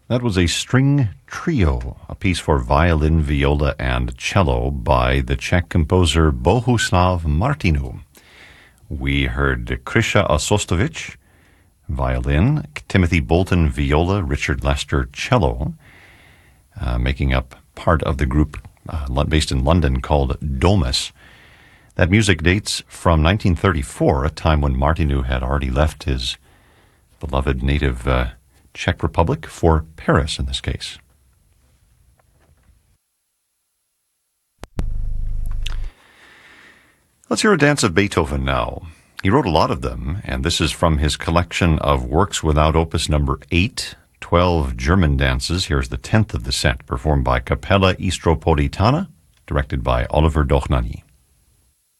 That was a string trio, a piece for violin, viola, and cello by the Czech composer Bohuslav Martinu. We heard Krisha Osostovic, violin, Timothy Bolton, viola, Richard Lester, cello, making up part of the group based in London called Domus. That music dates from 1934, a time when Martinu had already left his beloved native Czech Republic for Paris in this case. Let's hear a dance of Beethoven now. He wrote a lot of them, and this is from his collection of works without opus number 8, 12 German dances. Here's the 10th of the set, performed by Capella Istropolitana, directed by Oliver Dochnani.